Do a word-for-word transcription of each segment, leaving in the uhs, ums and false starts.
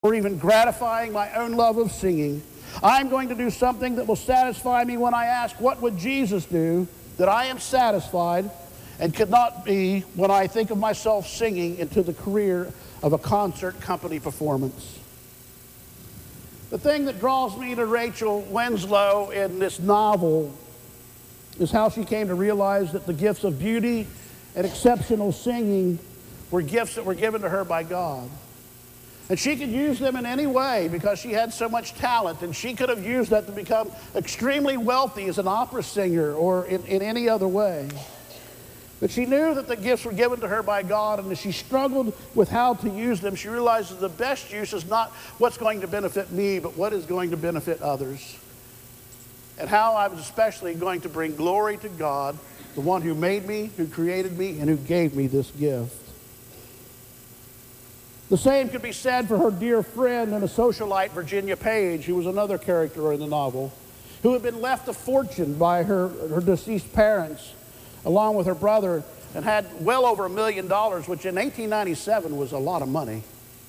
or even gratifying my own love of singing. I'm going to do something that will satisfy me when I ask, what would Jesus do, that I am satisfied and could not be when I think of myself singing into the career of a concert company performance. The thing that draws me to Rachel Winslow in this novel is how she came to realize that the gifts of beauty and exceptional singing were gifts that were given to her by God. And she could use them in any way because she had so much talent, and she could have used that to become extremely wealthy as an opera singer or in, in any other way. But she knew that the gifts were given to her by God, and as she struggled with how to use them, she realized that the best use is not what's going to benefit me, but what is going to benefit others. And how I was especially going to bring glory to God, the one who made me, who created me, and who gave me this gift. The same could be said for her dear friend and a socialite, Virginia Page, who was another character in the novel, who had been left a fortune by her, her deceased parents, along with her brother, and had well over a million dollars, which in eighteen ninety-seven was a lot of money.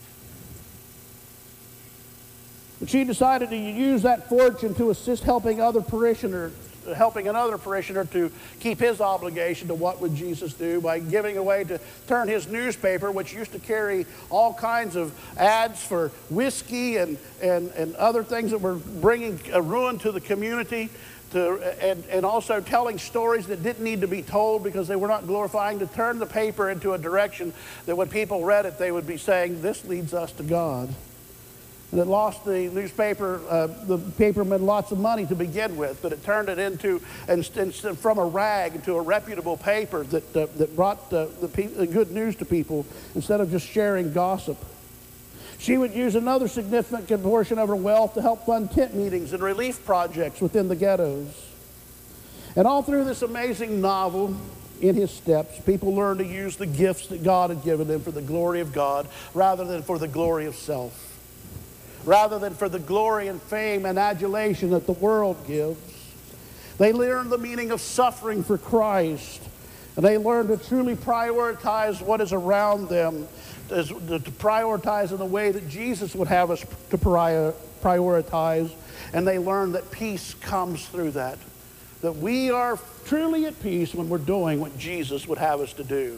But she decided to use that fortune to assist helping other parishioners, helping another parishioner to keep his obligation to what would Jesus do by giving away to turn his newspaper, which used to carry all kinds of ads for whiskey and, and, and other things that were bringing a ruin to the community, to, and, and also telling stories that didn't need to be told because they were not glorifying, to turn the paper into a direction that when people read it, they would be saying, this leads us to God. And it lost the newspaper, uh, the paperman lots of money to begin with, but it turned it into, and, and from a rag into a reputable paper that, uh, that brought uh, the, pe the good news to people instead of just sharing gossip. She would use another significant portion of her wealth to help fund tent meetings and relief projects within the ghettos. And all through this amazing novel, in his steps, people learned to use the gifts that God had given them for the glory of God rather than for the glory of self. Rather than for the glory and fame and adulation that the world gives. They learned the meaning of suffering for Christ, and they learned to truly prioritize what is around them, to prioritize in the way that Jesus would have us to prioritize, and they learned that peace comes through that, that we are truly at peace when we're doing what Jesus would have us to do.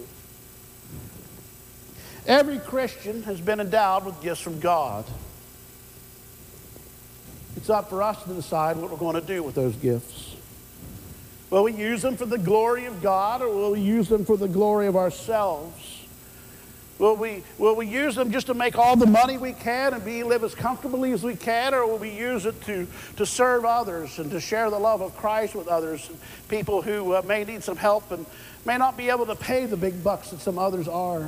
Every Christian has been endowed with gifts from God. It's up for us to decide what we're going to do with those gifts. Will we use them for the glory of God, or will we use them for the glory of ourselves? Will we, will we use them just to make all the money we can and be, live as comfortably as we can, or will we use it to, to serve others and to share the love of Christ with others, people who uh, may need some help and may not be able to pay the big bucks that some others are?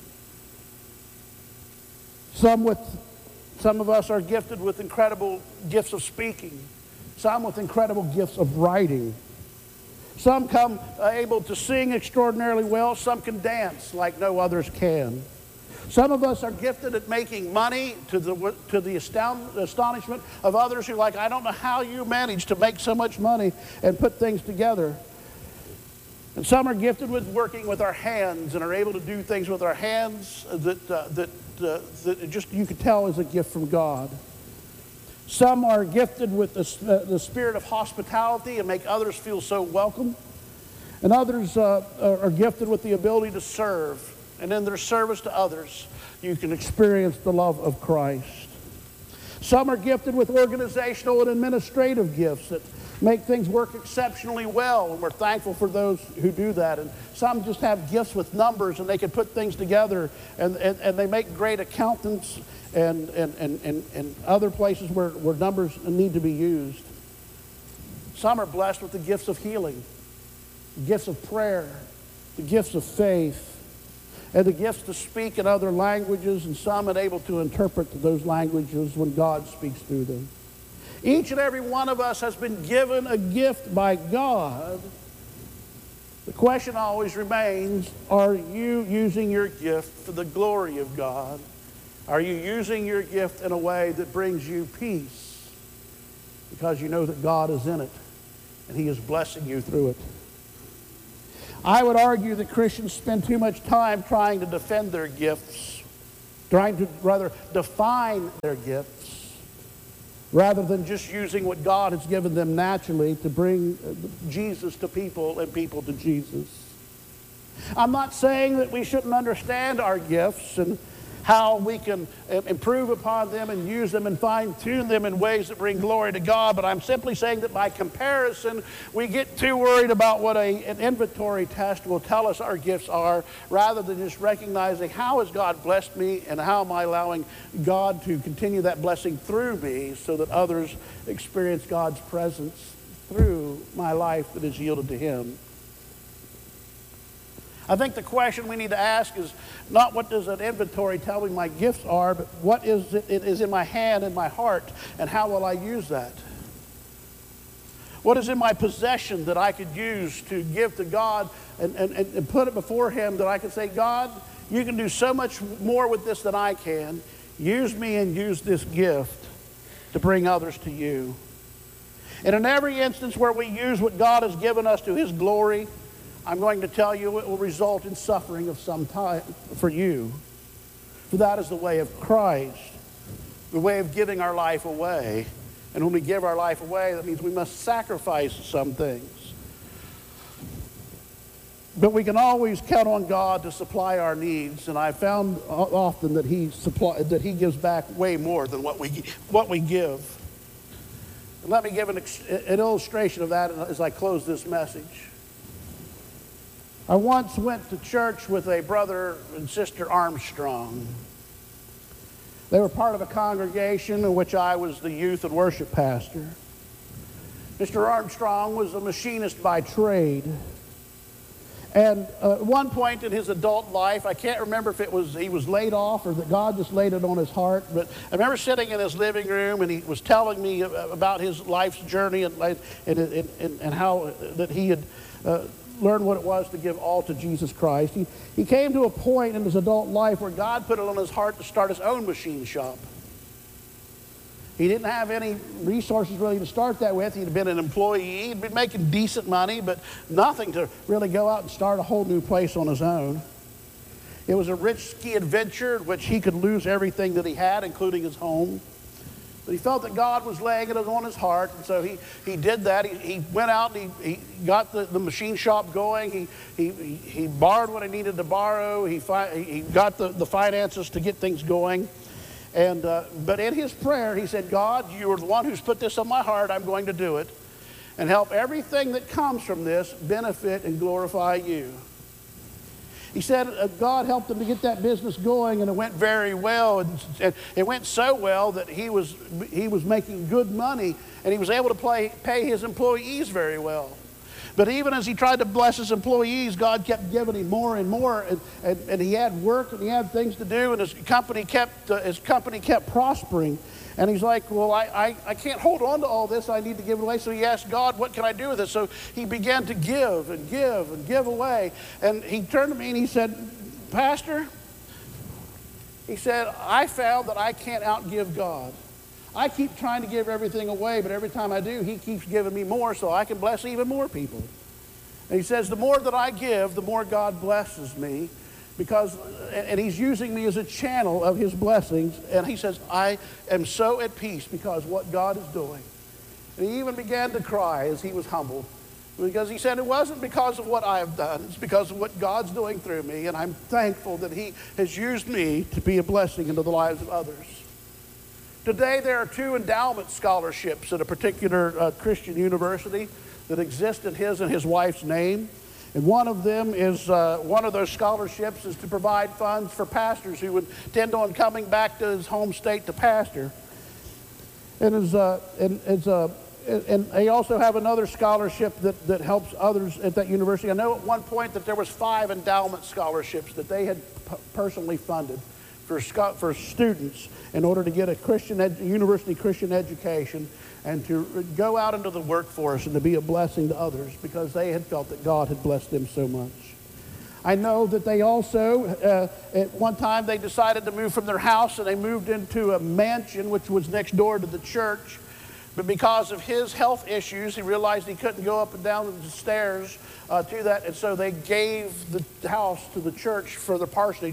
Some with Some of us are gifted with incredible gifts of speaking. Some with incredible gifts of writing. Some come uh, able to sing extraordinarily well. Some can dance like no others can. Some of us are gifted at making money to the, to the astound, astonishment of others who are like, I don't know how you manage to make so much money and put things together. And some are gifted with working with our hands and are able to do things with our hands that, uh, that Uh, that just you could tell is a gift from God. Some are gifted with the, uh, the spirit of hospitality and make others feel so welcome. And others uh, are gifted with the ability to serve. And in their service to others, you can experience the love of Christ. Some are gifted with organizational and administrative gifts that make things work exceptionally well, and we're thankful for those who do that. And some just have gifts with numbers, and they can put things together, and, and, and they make great accountants and, and, and, and, and other places where, where numbers need to be used. Some are blessed with the gifts of healing, the gifts of prayer, the gifts of faith, and the gifts to speak in other languages, and some are able to interpret those languages when God speaks through them. Each and every one of us has been given a gift by God. The question always remains, are you using your gift for the glory of God? Are you using your gift in a way that brings you peace because you know that God is in it and He is blessing you through it? I would argue that Christians spend too much time trying to defend their gifts trying to rather define their gifts rather than just using what God has given them naturally to bring Jesus to people and people to Jesus. I'm not saying that we shouldn't understand our gifts and how we can improve upon them and use them and fine-tune them in ways that bring glory to God, but I'm simply saying that by comparison, we get too worried about what a, an inventory test will tell us our gifts are, rather than just recognizing how has God blessed me and how am I allowing God to continue that blessing through me so that others experience God's presence through my life that is yielded to Him. I think the question we need to ask is not what does an inventory tell me my gifts are, but what is it, it is in my hand and my heart, and how will I use that? What is in my possession that I could use to give to God and, and, and put it before Him, that I can say, God, you can do so much more with this than I can. Use me and use this gift to bring others to you. And in every instance where we use what God has given us to His glory, I'm going to tell you it will result in suffering of some time for you. For that is the way of Christ, the way of giving our life away. And when we give our life away, that means we must sacrifice some things. But we can always count on God to supply our needs, and I've found often that He supply, that He gives back way more than what we what we give. And let me give an, an illustration of that as I close this message. I once went to church with a brother and sister Armstrong. They were part of a congregation in which I was the youth and worship pastor. Mister Armstrong was a machinist by trade. And uh, at one point in his adult life, I can't remember if it was he was laid off or that God just laid it on his heart, but I remember sitting in his living room and he was telling me about his life's journey and, and, and, and, and how that he had uh, learned what it was to give all to Jesus Christ. He, he came to a point in his adult life where God put it on his heart to start his own machine shop. He didn't have any resources really to start that with. He'd been an employee. He'd been making decent money, but nothing to really go out and start a whole new place on his own. It was a risky adventure in which he could lose everything that he had, including his home. But he felt that God was laying it on his heart, and so he, he did that. He, he went out and he, he got the, the machine shop going. He, he, he borrowed what he needed to borrow. He, fi he got the, the finances to get things going. And, uh, but in his prayer, he said, God, you are the one who's put this on my heart. I'm going to do it. And help everything that comes from this benefit and glorify you. He said uh, God helped him to get that business going, and it went very well. And, and it went so well that he was, he was making good money, and he was able to play, pay his employees very well. But even as he tried to bless his employees, God kept giving him more and more, and, and, and he had work and he had things to do, and his company kept, uh, his company kept prospering. And he's like, well, I, I, I can't hold on to all this. I need to give it away. So he asked God, what can I do with it? So he began to give and give and give away. And he turned to me and he said, Pastor, he said, I found that I can't outgive God. I keep trying to give everything away, but every time I do, he keeps giving me more so I can bless even more people. And he says, the more that I give, the more God blesses me. Because, and he's using me as a channel of his blessings. And he says, I am so at peace because what God is doing. And he even began to cry as he was humbled. Because he said, it wasn't because of what I have done. It's because of what God's doing through me. And I'm thankful that he has used me to be a blessing into the lives of others. Today, there are two endowment scholarships at a particular uh, Christian university that exist in his and his wife's name. And one of them is, uh, one of those scholarships is to provide funds for pastors who would intend on coming back to his home state to pastor. And, is, uh, and, is, uh, and they also have another scholarship that, that helps others at that university. I know at one point that there was five endowment scholarships that they had personally funded for, for students in order to get a Christian ed university Christian education and to go out into the workforce and to be a blessing to others because they had felt that God had blessed them so much. I know that they also, uh, at one time, they decided to move from their house and they moved into a mansion which was next door to the church. But because of his health issues, he realized he couldn't go up and down the stairs uh, to that, and so they gave the house to the church for the parsonage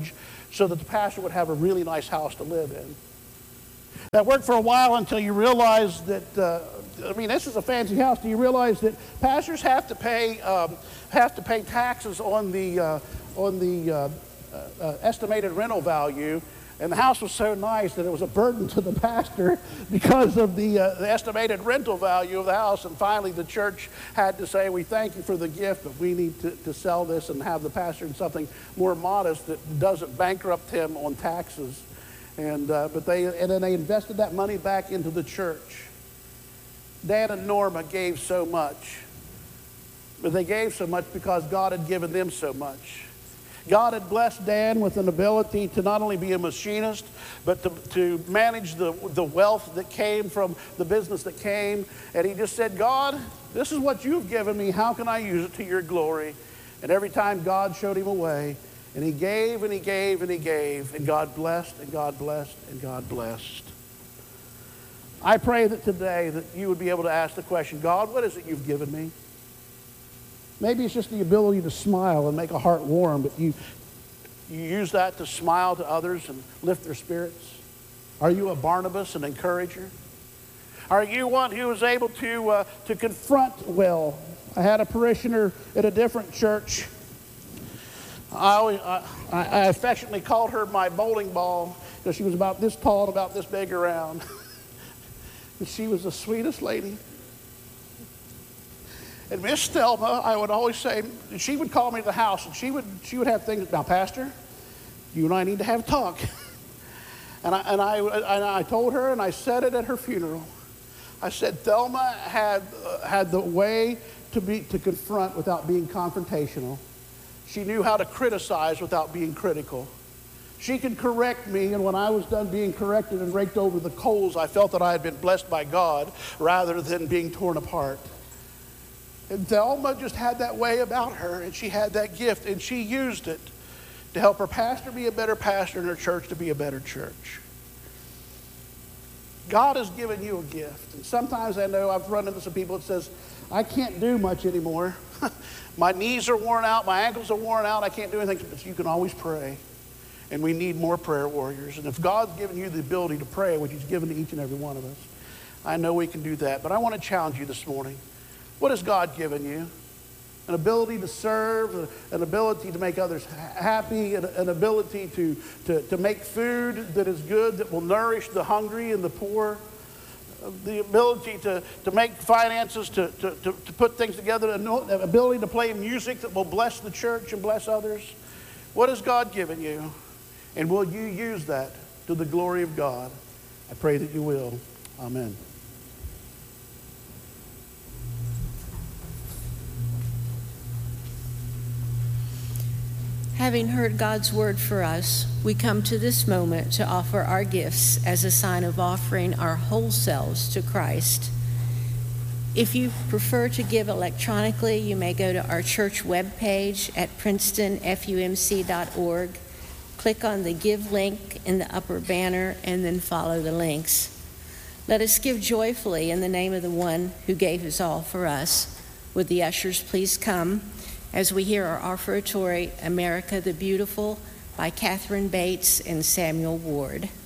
so that the pastor would have a really nice house to live in. That worked for a while until you realize that, uh, I mean, this is a fancy house. Do you realize that pastors have to pay um, have to pay taxes on the uh, on the uh, uh, estimated rental value? And the house was so nice that it was a burden to the pastor because of the, uh, the estimated rental value of the house. And finally, the church had to say, we thank you for the gift, but we need to, to sell this and have the pastor in something more modest that doesn't bankrupt him on taxes. And, uh, but they, and then they invested that money back into the church. Dan and Norma gave so much. But they gave so much because God had given them so much. God had blessed Dan with an ability to not only be a machinist, but to, to manage the, the wealth that came from the business that came. And he just said, God, this is what you've given me. How can I use it to your glory? And every time God showed him a way, and he gave and he gave and he gave, and God blessed and God blessed and God blessed. I pray that today that you would be able to ask the question, God, what is it you've given me? Maybe it's just the ability to smile and make a heart warm, but you, you use that to smile to others and lift their spirits. Are you a Barnabas, an encourager? Are you one who is able to, uh, to confront well? I had a parishioner at a different church. I, always, I, I affectionately called her my bowling ball because she was about this tall and about this big around. And she was the sweetest lady. And Miss Thelma, I would always say, she would call me to the house, and she would she would have things. Now, Pastor, you and I need to have a talk. And I and I and I told her, and I said it at her funeral. I said, Thelma had uh, had the way to be to confront without being confrontational. She knew how to criticize without being critical. She could correct me, and when I was done being corrected and raked over the coals, I felt that I had been blessed by God rather than being torn apart. And Thelma just had that way about her, and she had that gift, and she used it to help her pastor be a better pastor and her church to be a better church. God has given you a gift. And sometimes I know I've run into some people that says, I can't do much anymore. My knees are worn out, my ankles are worn out, I can't do anything. But you can always pray. And we need more prayer warriors. And if God's given you the ability to pray, which he's given to each and every one of us, I know we can do that. But I want to challenge you this morning. What has God given you? An ability to serve, an ability to make others happy, an ability to, to, to make food that is good, that will nourish the hungry and the poor, the ability to, to make finances, to, to, to, to put things together, an ability to play music that will bless the church and bless others. What has God given you? And will you use that to the glory of God? I pray that you will. Amen. Having heard God's word for us, we come to this moment to offer our gifts as a sign of offering our whole selves to Christ. If you prefer to give electronically, you may go to our church webpage at princeton f u m c dot org, click on the Give link in the upper banner, and then follow the links. Let us give joyfully in the name of the one who gave his all for us. Would the ushers please come as we hear our offertory, America the Beautiful, by Catherine Bates and Samuel Ward.